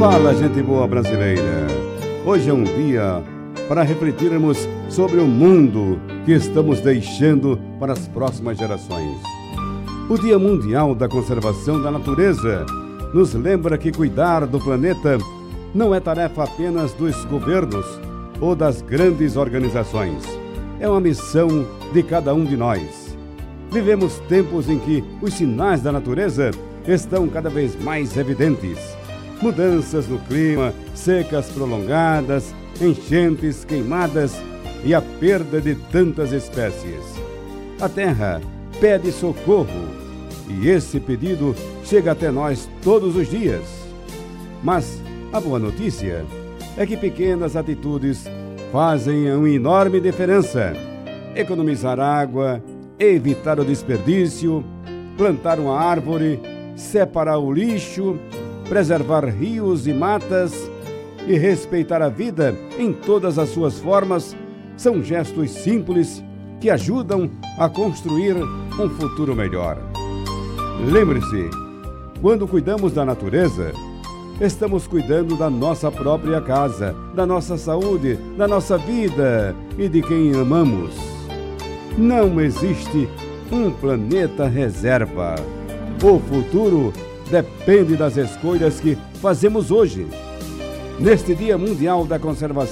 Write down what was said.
Fala, gente boa brasileira! Hoje é um dia para refletirmos sobre o mundo que estamos deixando para as próximas gerações. O Dia Mundial da Conservação da Natureza nos lembra que cuidar do planeta não é tarefa apenas dos governos ou das grandes organizações. É uma missão de cada um de nós. Vivemos tempos em que os sinais da natureza estão cada vez mais evidentes. Mudanças no clima, secas prolongadas, enchentes, queimadas e a perda de tantas espécies. A Terra pede socorro e esse pedido chega até nós todos os dias. Mas a boa notícia é que pequenas atitudes fazem uma enorme diferença. Economizar água, evitar o desperdício, plantar uma árvore, separar o lixo, preservar rios e matas e respeitar a vida em todas as suas formas são gestos simples que ajudam a construir um futuro melhor. Lembre-se, quando cuidamos da natureza, estamos cuidando da nossa própria casa, da nossa saúde, da nossa vida e de quem amamos. Não existe um planeta reserva. O futuro depende das escolhas que fazemos hoje. Neste Dia Mundial da Conservação